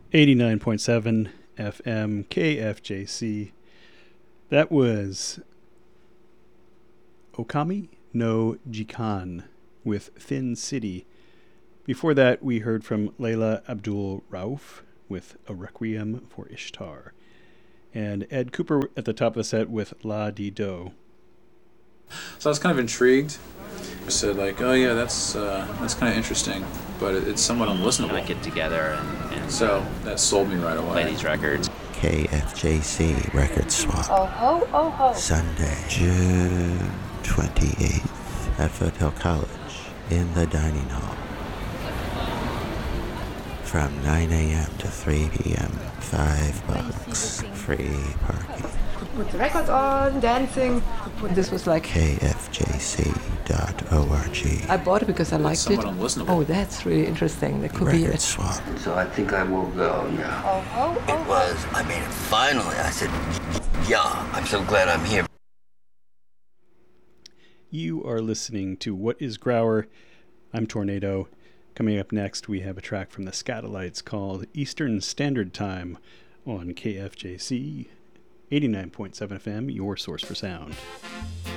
89.7 FM KFJC. That was Okami no Jikan with Thin City. Before that, we heard from Layla Abdul Rauf with A Requiem for Ishtar. And Ed Cooper at the top of the set with La Di Do. So I was kind of intrigued. I said, like, oh yeah, that's kind of interesting, but it's somewhat unlistenable. I get together and so that sold me right away. Play these records. KFJC Record Swap. Oh ho, oh ho. Sunday, June 28th at Foothill College in the dining hall. From 9 a.m. to 3 p.m. $5 free parking. Could put the record on, dancing. This was like KFJC.org. I bought it because I liked it. Oh, that's really interesting. There could Record be a swap. So I think I will go now. Oh ho, oh It was. I made it finally. I said, yeah, I'm so glad I'm here. You are listening to What is Grauer? I'm Tornado. Coming up next, we have a track from the Scatolites called Eastern Standard Time on KFJC 89.7 FM, your source for sound.